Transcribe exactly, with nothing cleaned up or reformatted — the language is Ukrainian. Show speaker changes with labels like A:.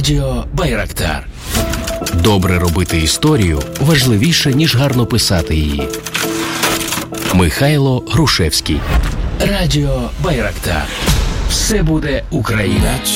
A: Радіо Байрактар.
B: Добре робити історію важливіше, ніж гарно писати її. Михайло Грушевський.
A: Радіо Байрактар. Все буде Україна.